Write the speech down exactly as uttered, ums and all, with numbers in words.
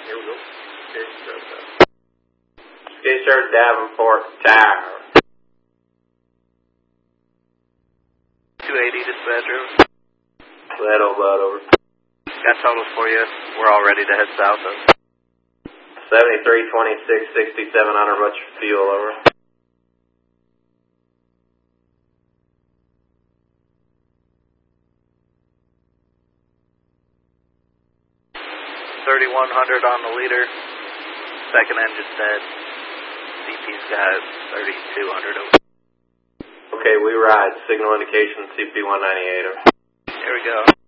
Here we go. Skisher Davenport Tower. two eighty dispatcher. Little Bud over. Got totals for you. We're all ready to head south of. seventy-three twenty-six sixty-seven hundred, what's your fuel over? thirty-one hundred on the leader. Second engine dead. C P's got thirty-two hundred over. Okay, we ride. Signal indication C P one ninety-eight over. Here we go.